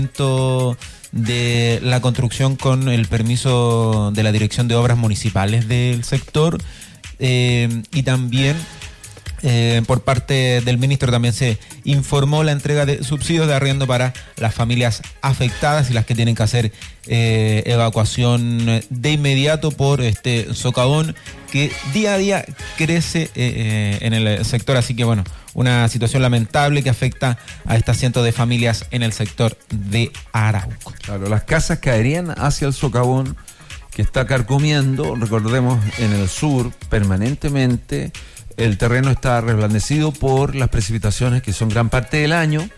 de la construcción con el permiso de la Dirección de Obras Municipales del sector, y también por parte del ministro también se informó la entrega de subsidios de arriendo para las familias afectadas y las que tienen que hacer evacuación de inmediato por este socavón que día a día crece en el sector. Así que bueno, una situación lamentable que afecta a estas cientos de familias en el sector de Arauco. Claro, las casas caerían hacia el socavón que está carcomiendo, recordemos, en el sur permanentemente. El terreno está reblandecido por las precipitaciones que son gran parte del año